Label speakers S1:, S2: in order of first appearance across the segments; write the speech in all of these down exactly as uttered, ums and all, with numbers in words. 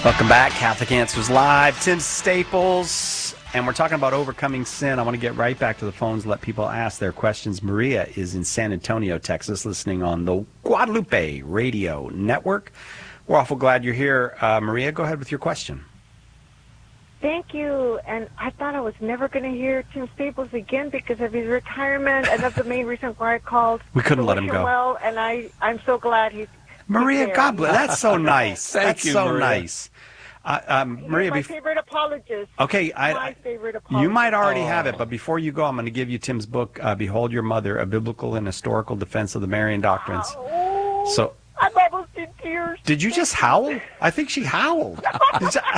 S1: Welcome back, Catholic Answers Live. Tim Staples, and we're talking about overcoming sin. I want to get right back to the phones, let people ask their questions. Maria is in San Antonio, Texas, listening on the Guadalupe Radio Network. We're awful glad you're here. Uh, Maria, go ahead with your question.
S2: Thank you. And I thought I was never going to hear Tim Staples again because of his retirement, and that's the main reason why I called.
S1: We couldn't
S2: to
S1: let
S2: wish
S1: him go.
S2: Well, and I, I'm so glad he's
S1: Maria,
S2: he's
S1: God bless. That's so nice.
S3: Thank
S1: that's
S3: you,
S1: so
S3: Maria.
S1: nice. Uh, um,
S2: He's
S1: Maria,
S2: my
S1: bef-
S2: favorite apologist.
S1: okay, I,
S2: my
S1: I,
S2: favorite apologist.
S1: you might already
S3: Oh.
S1: have it, but before you go, I'm going to give you Tim's book, uh, Behold Your Mother, A Biblical and Historical Defense of the Marian Doctrines.
S2: Oh,
S1: So,
S2: I'm almost in tears.
S1: did you just howl? I think she howled. Did you-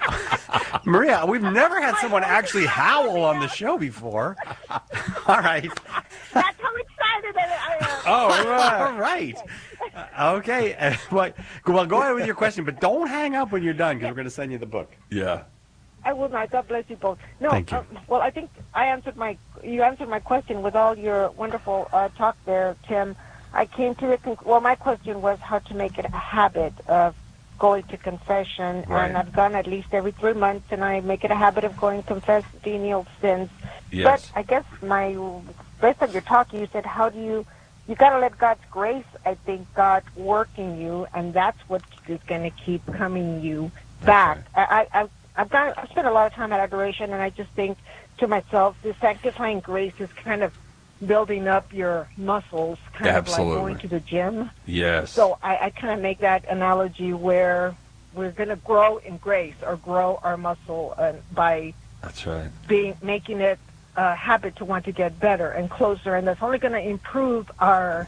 S1: Maria, we've never had someone actually howl on the show before. All right.
S2: That's how excited I am.
S1: Oh, all right. Uh, okay. Uh, well, well, go ahead with your question, but don't hang up when you're done because we're going to send you the book.
S3: Yeah.
S2: I will not. God bless you both. No,
S1: Thank you.
S2: Uh, well, I think I answered my. You answered my question with all your wonderful uh, talk there, Tim. I came to the conc- well. My question was how to make it a habit of going to confession,
S3: Right.
S2: and I've gone at least every three months, and I make it a habit of going to confess venial sins.
S3: Yes.
S2: But I guess my based on your talk, you said how do you you got to let God's grace, I think, God work in you, and that's what is going to keep coming you back. I, I, I've, I've, got, I've spent a lot of time at adoration, and I just think to myself, the sanctifying grace is kind of building up your muscles, kind
S3: Absolutely.
S2: of like going to the gym.
S3: Yes.
S2: So I, I kind of make that analogy where we're going to grow in grace or grow our muscle uh, by
S3: That's right.
S2: being making it a habit to want to get better and closer, and that's only going to improve our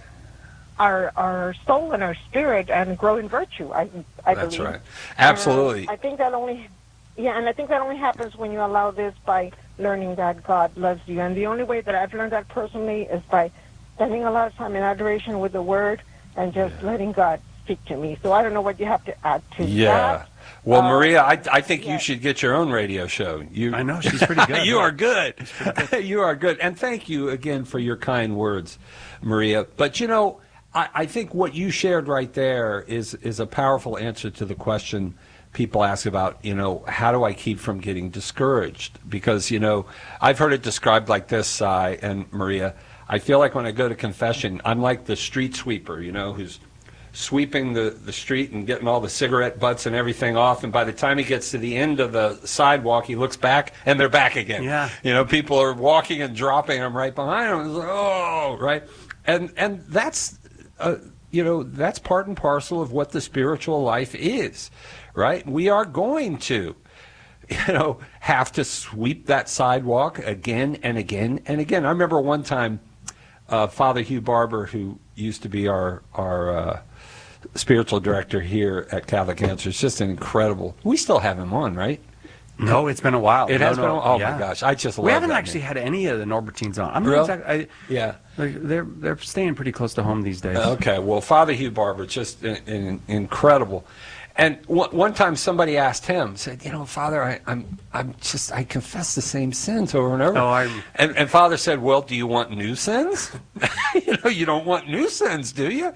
S2: our our soul and our spirit and grow in virtue. I I
S3: That's
S2: believe.
S3: right. Absolutely.
S2: And I think that only yeah, and I think that only happens when you allow this by learning that God loves you. And the only way that I've learned that personally is by spending a lot of time in adoration with the Word and just
S3: Yeah.
S2: letting God speak to me. So I don't know what you have to add to
S3: Yeah.
S2: that.
S3: Well,
S2: Uh,
S3: Maria, I, I think you
S2: yeah.
S3: should get your own radio show. You,
S1: I know, she's pretty good.
S3: you are good. You are good. And thank you again for your kind words, Maria. But, you know, I, I think what you shared right there is, is a powerful answer to the question people ask about, you know, how do I keep from getting discouraged? Because, you know, I've heard it described like this, Cy and Maria. I feel like when I go to confession, I'm like the street sweeper, you know, who's sweeping the, the street and getting all the cigarette butts and everything off, and by the time he gets to the end of the sidewalk, he looks back, and they're back again.
S1: Yeah.
S3: You know, people are walking and dropping them right behind him. It's like, oh, right? And, and that's, uh, you know, that's part and parcel of what the spiritual life is, right? We are going to, you know, have to sweep that sidewalk again and again and again. I remember one time, uh, Father Hugh Barber, who used to be our, our, uh, spiritual director here at Catholic Answers, just an incredible. We still have him on, right?
S1: No, it's been a while.
S3: It
S1: no,
S3: has
S1: no,
S3: been. On, oh
S1: yeah.
S3: my gosh, I just love
S1: We haven't
S3: that
S1: actually
S3: name.
S1: had any of the Norbertines on. I'm
S3: Really?
S1: not exactly, I,
S3: Yeah.
S1: they're they're staying pretty close to home these days.
S3: Okay. Well, Father Hugh Barber, just in, in, incredible. And one, one time somebody asked him, said, you know, Father, I, I'm I'm just I confess the same sins over and over.
S1: Oh, I'm-
S3: And, and Father said, well, do you want new sins? You know, you don't want new sins, do you?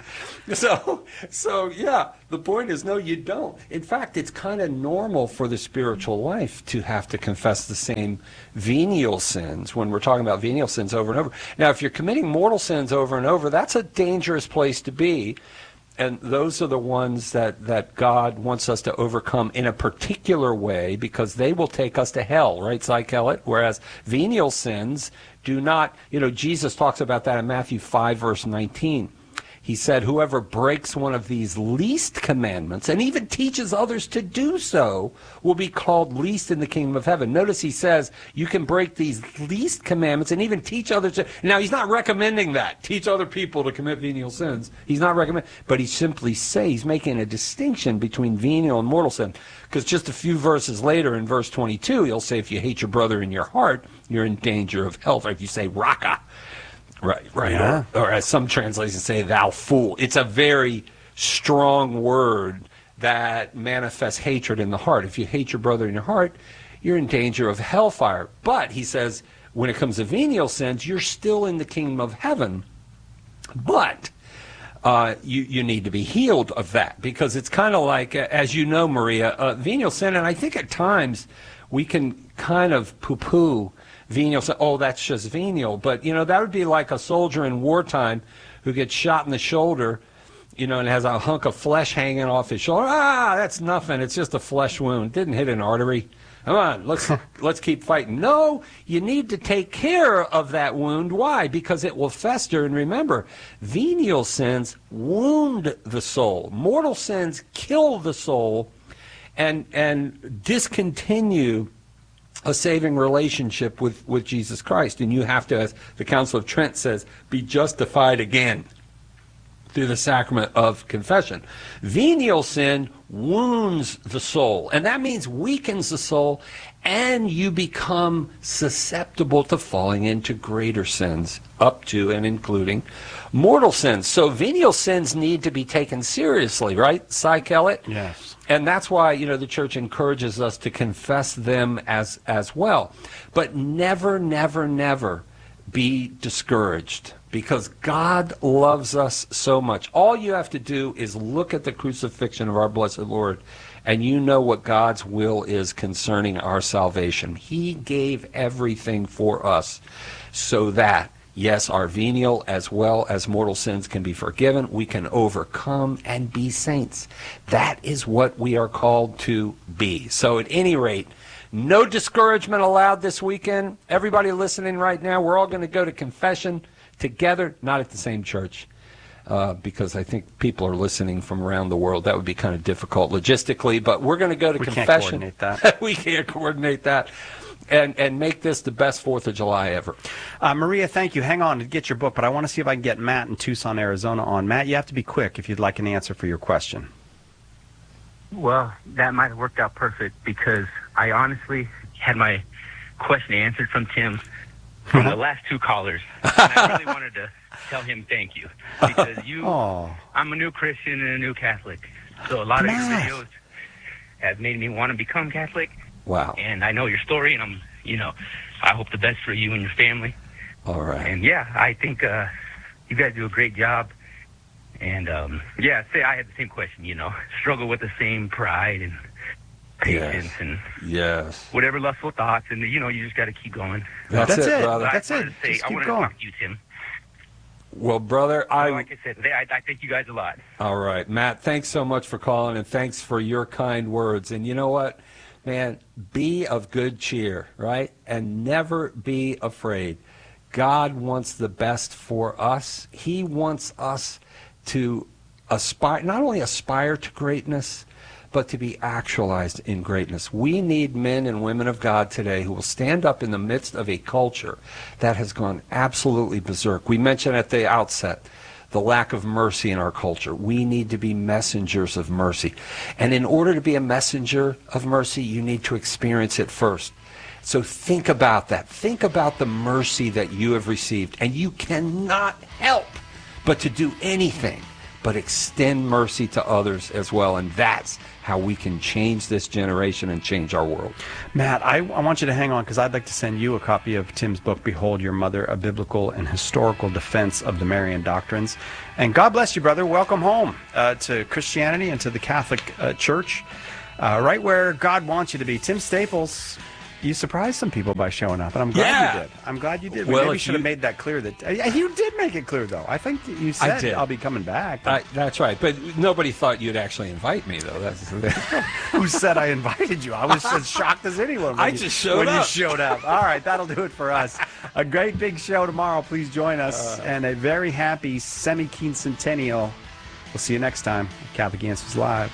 S3: So, so yeah, the point is, no, you don't. In fact, it's kind of normal for the spiritual life to have to confess the same venial sins when we're talking about venial sins over and over. Now, if you're committing mortal sins over and over, that's a dangerous place to be. And those are the ones that, that God wants us to overcome in a particular way, because they will take us to hell, right, Cy Kellett? Whereas venial sins do not, you know, Jesus talks about that in Matthew five, verse nineteen. He said, whoever breaks one of these least commandments and even teaches others to do so will be called least in the kingdom of heaven. Notice he says you can break these least commandments and even teach others to. Now, he's not recommending that. Teach other people to commit venial sins. He's not recommending. But he simply says he's making a distinction between venial and mortal sin. Because just a few verses later in verse twenty-two, he'll say if you hate your brother in your heart, you're in danger of hell. Or if you say raka. Right, right.
S1: Yeah.
S3: Or, or as some translations say, thou fool. It's a very strong word that manifests hatred in the heart. If you hate your brother in your heart, you're in danger of hellfire. But, he says, when it comes to venial sins, you're still in the kingdom of heaven. But uh, you, you need to be healed of that, because it's kind of like, uh, as you know, Maria, uh, venial sin, and I think at times we can kind of poo-poo venial sin. Oh, that's just venial. But, you know, that would be like a soldier in wartime who gets shot in the shoulder, you know, and has a hunk of flesh hanging off his shoulder. Ah, that's nothing. It's just a flesh wound. Didn't hit an artery. Come on, let's let's keep fighting. No, you need to take care of that wound. Why? Because it will fester. And remember, venial sins wound the soul. Mortal sins kill the soul and and discontinue a saving relationship with, with Jesus Christ. And you have to, as the Council of Trent says, be justified again through the sacrament of confession. Venial sin wounds the soul, and that means weakens the soul, and you become susceptible to falling into greater sins, up to and including mortal sins. So venial sins need to be taken seriously, right, Cy Kellett?
S1: Yes.
S3: And that's why, you know, the church encourages us to confess them as as well. But never, never, never be discouraged, because God loves us so much. All you have to do is look at the crucifixion of our blessed Lord, and you know what God's will is concerning our salvation. He gave everything for us so that, yes, our venial as well as mortal sins can be forgiven. We can overcome and be saints. That is what we are called to be. So at any rate, no discouragement allowed this weekend. Everybody listening right now, we're all going to go to confession together, not at the same church, uh, because I think people are listening from around the world. That would be kind of difficult logistically, but we're going to go to
S1: we
S3: confession.
S1: We can't coordinate that.
S3: We can't coordinate that. And, and make this the best fourth of July ever.
S1: Uh, Maria, thank you. Hang on to get your book, but I want to see if I can get Matt in Tucson, Arizona on. Matt, you have to be quick if you'd like an answer for your question.
S4: Well, that might have worked out perfect, because I honestly had my question answered from Tim from the last two callers. And I really wanted to tell him thank you, because you,
S1: oh.
S4: I'm a new Christian and a new Catholic. So a lot of
S1: Matt.
S4: your videos have made me want to become Catholic.
S3: Wow.
S4: And I know your story, and I'm, you know, I hope the best for you and your family.
S3: All right.
S4: And yeah, I think uh, you guys do a great job. And um, yeah, say I had the same question, you know, struggle with the same pride and patience
S3: Yes.
S4: and
S3: Yes.
S4: whatever lustful thoughts, and you know, you just got to keep going.
S3: That's,
S1: That's
S3: it,
S1: it.
S3: brother.
S4: But
S1: That's
S4: I wanted
S1: it.
S4: to say,
S1: Just
S4: I
S1: keep
S4: wanted
S1: going.
S4: to talk to you, Tim.
S3: Well, brother, I...
S4: Like I said, I, I thank you guys a lot.
S3: All right. Matt, thanks so much for calling, and thanks for your kind words. And you know what, man, be of good cheer, right? And never be afraid. God wants the best for us. He wants us to aspire, not only aspire to greatness, but to be actualized in greatness. We need men and women of God today who will stand up in the midst of a culture that has gone absolutely berserk. We mentioned at the outset the lack of mercy in our culture. We need to be messengers of mercy. And in order to be a messenger of mercy, you need to experience it first. So think about that. Think about the mercy that you have received. And you cannot help but to do anything but extend mercy to others as well. And that's how we can change this generation and change our world.
S1: Matt, I, I want you to hang on, because I'd like to send you a copy of Tim's book, Behold Your Mother, A Biblical and Historical Defense of the Marian Doctrines. And God bless you, brother. Welcome home uh, to Christianity and to the Catholic uh, Church, uh, right where God wants you to be. Tim Staples, you surprised some people by showing up, and I'm glad
S3: Yeah.
S1: you did. I'm glad you did. We
S3: Well,
S1: maybe
S3: if
S1: should have
S3: you-
S1: made that clear. That uh, you did make it clear, though. I think that you said
S3: did.
S1: I'll be coming back.
S3: Uh, that's right. But nobody thought you'd actually invite me, though. That's
S1: Who said I invited you? I was as shocked as anyone. When
S3: I
S1: you,
S3: just showed
S1: when
S3: up.
S1: you showed up. All right, that'll do it for us. A great big show tomorrow. Please join us,
S3: Uh.
S1: and a very happy semi-quincentennial. We'll see you next time. Catholic Answers Live.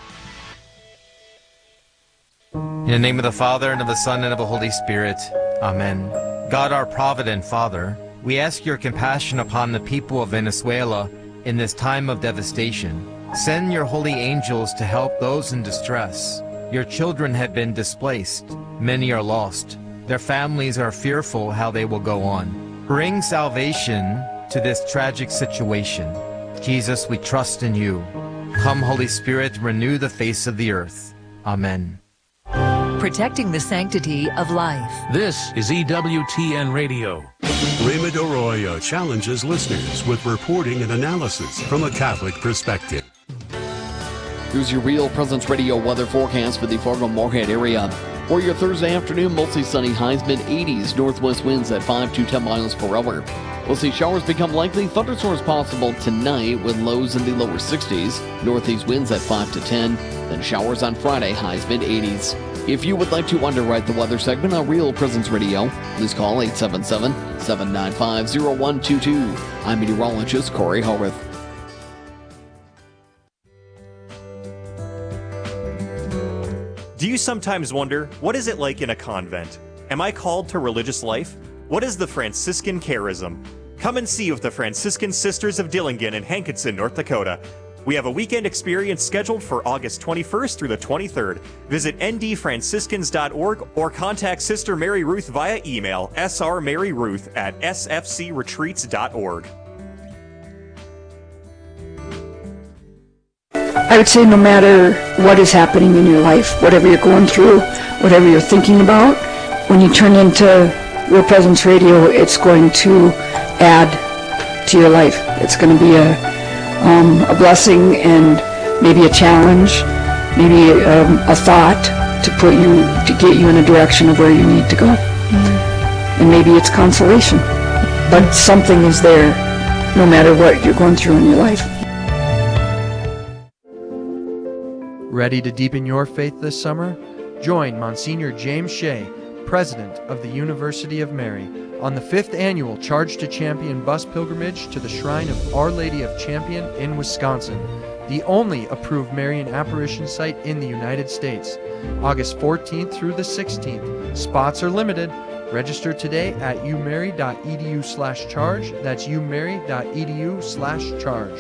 S5: In the name of the Father, and of the Son, and of the Holy Spirit. Amen. God, our provident Father, we ask your compassion upon the people of Venezuela in this time of devastation. Send your holy angels to help those in distress. Your children have been displaced. Many are lost. Their families are fearful how they will go on. Bring salvation to this tragic situation. Jesus, we trust in you. Come, Holy Spirit, renew the face of the earth. Amen.
S6: protecting the sanctity of life.
S7: This is E W T N Radio.
S8: Raymond Arroyo challenges listeners with reporting and analysis from a Catholic perspective.
S9: Here's your Real Presence Radio weather forecast for the Fargo-Moorhead area. For your Thursday afternoon, mostly sunny, highs mid eighties, northwest winds at five to ten miles per hour. We'll see showers become likely, thunderstorms possible tonight with lows in the lower sixties, northeast winds at five to ten, then showers on Friday, highs mid eighties. If you would like to underwrite the weather segment on Real Presence Radio, please call eight seven seven, seven nine five, zero one two two. I'm meteorologist Corey Howarth.
S10: Do you sometimes wonder, what is it like in a convent? Am I called to religious life? What is the Franciscan charism? Come and see with the Franciscan Sisters of Dillingen in Hankinson, North Dakota. We have a weekend experience scheduled for August twenty-first through the twenty-third. Visit n d franciscans dot org or contact Sister Mary Ruth via email s r mary ruth at s f c retreats dot org.
S11: I would say no matter what is happening in your life, whatever you're going through, whatever you're thinking about, when you turn into Real Presence Radio, it's going to add to your life. It's going to be a, um, a blessing and maybe a challenge, maybe um, a thought to put you, to get you in a direction of where you need to go. Mm-hmm. And maybe it's consolation. But something is there no matter what you're going through in your life.
S12: Ready to deepen your faith this summer? Join Monsignor James Shea, President of the University of Mary, on the fifth annual Charge to Champion bus pilgrimage to the Shrine of Our Lady of Champion in Wisconsin, the only approved Marian apparition site in the United States. August fourteenth through the sixteenth. Spots are limited. Register today at umary.edu slash charge. That's umary.edu slash charge.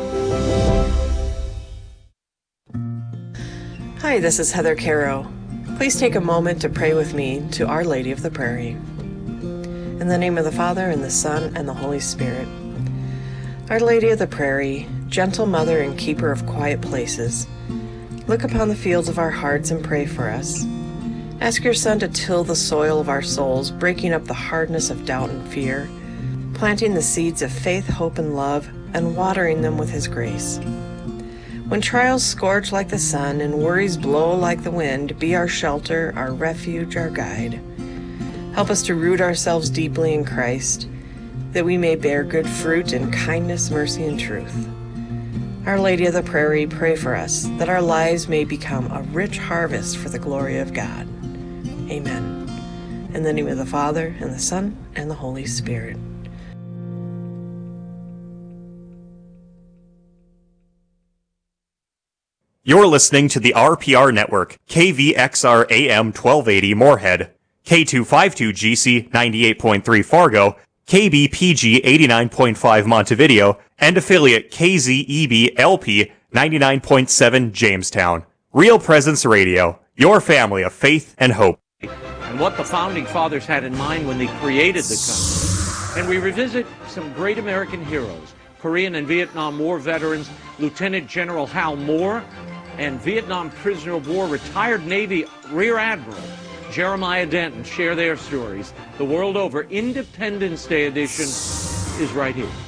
S13: Hi, this is Heather Caro. Please take a moment to pray with me to Our Lady of the Prairie. In the name of the Father, and the Son, and the Holy Spirit. Our Lady of the Prairie, gentle mother and keeper of quiet places, look upon the fields of our hearts and pray for us. Ask your Son to till the soil of our souls, breaking up the hardness of doubt and fear, planting the seeds of faith, hope, and love, and watering them with His grace. When trials scorch like the sun and worries blow like the wind, be our shelter, our refuge, our guide. Help us to root ourselves deeply in Christ, that we may bear good fruit in kindness, mercy, and truth. Our Lady of the Prairie, pray for us, that our lives may become a rich harvest for the glory of God. Amen. In the name of the Father, and the Son, and the Holy Spirit.
S10: You're listening to the R P R Network, K V X R A M twelve eighty Moorhead, K two fifty-two G C ninety-eight point three Fargo, K B P G eighty-nine point five Montevideo, and affiliate K Z E B L P ninety-nine point seven Jamestown. Real Presence Radio, your family of faith and hope.
S14: And what the Founding Fathers had in mind when they created the country. And we revisit some great American heroes, Korean and Vietnam War veterans, Lieutenant General Hal Moore, and Vietnam prisoner of war, retired Navy Rear Admiral Jeremiah Denton share their stories. The world over, Independence Day edition is right here.